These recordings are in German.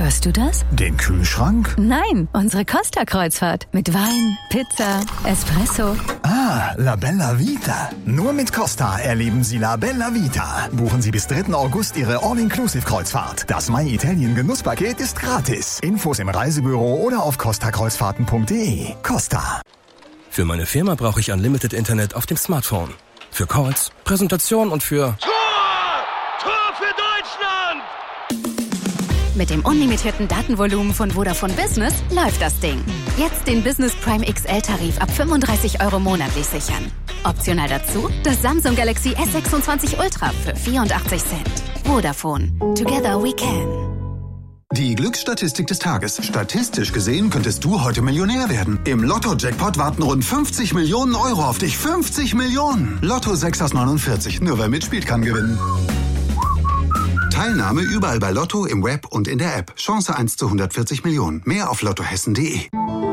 Hörst du das? Den Kühlschrank? Nein, unsere Costa-Kreuzfahrt. Mit Wein, Pizza, Espresso. Ah, La Bella Vita. Nur mit Costa erleben Sie La Bella Vita. Buchen Sie bis 3. August Ihre All-Inclusive-Kreuzfahrt. Das My Italien Genusspaket ist gratis. Infos im Reisebüro oder auf costakreuzfahrten.de. Costa. Für meine Firma brauche ich Unlimited Internet auf dem Smartphone. Für Calls, Präsentation und für... Tor für Deutschland! Mit dem unlimitierten Datenvolumen von Vodafone Business läuft das Ding. Jetzt den Business Prime XL-Tarif ab 35 € monatlich sichern. Optional dazu das Samsung Galaxy S26 Ultra für 84 Cent. Vodafone. Together we can. Die Glücksstatistik des Tages. Statistisch gesehen könntest du heute Millionär werden. Im Lotto-Jackpot warten rund 50 Millionen € auf dich. 50 Millionen! Lotto 6 aus 49. Nur wer mitspielt, kann gewinnen. Teilnahme überall bei Lotto, im Web und in der App. Chance 1 zu 140 Millionen. Mehr auf lottohessen.de.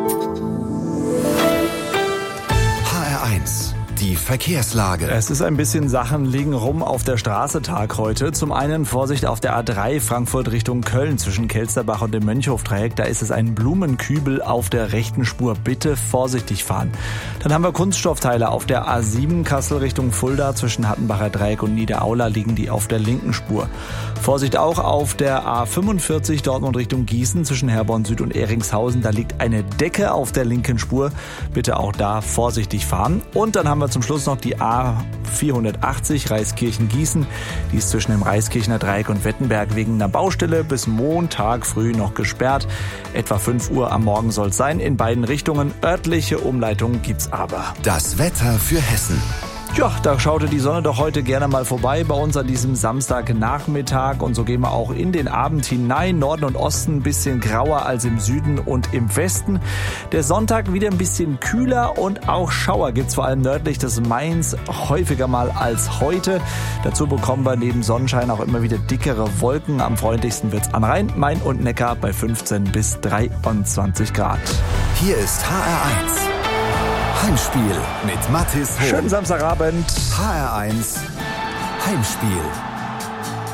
HR1. Die Verkehrslage. Es ist ein bisschen Sachen liegen rum auf der Straße Tag heute. Zum einen Vorsicht auf der A3 Frankfurt Richtung Köln zwischen Kelsterbach und dem Mönchhofdreieck. Da ist es ein Blumenkübel auf der rechten Spur. Bitte vorsichtig fahren. Dann haben wir Kunststoffteile auf der A7 Kassel Richtung Fulda zwischen Hattenbacher Dreieck und Niederaula liegen die auf der linken Spur. Vorsicht auch auf der A45 Dortmund Richtung Gießen zwischen Herborn Süd und Ehringshausen. Da liegt eine Decke auf der linken Spur. Bitte auch da vorsichtig fahren. Und dann haben wir zum Schluss noch die A480 Reiskirchen-Gießen. Die ist zwischen dem Reiskirchener Dreieck und Wettenberg wegen einer Baustelle bis Montag früh noch gesperrt. Etwa 5 Uhr am Morgen soll es sein. In beiden Richtungen. Örtliche Umleitungen gibt's aber. Das Wetter für Hessen. Ja, da schaute die Sonne doch heute gerne mal vorbei bei uns an diesem Samstagnachmittag. Und so gehen wir auch in den Abend hinein. Norden und Osten ein bisschen grauer als im Süden und im Westen. Der Sonntag wieder ein bisschen kühler und auch Schauer gibt's vor allem nördlich des Mains häufiger mal als heute. Dazu bekommen wir neben Sonnenschein auch immer wieder dickere Wolken. Am freundlichsten wird's an Rhein, Main und Neckar bei 15 bis 23 Grad. Hier ist HR1. Heimspiel mit Mathis Hohn. Schönen Samstagabend. HR1 Heimspiel.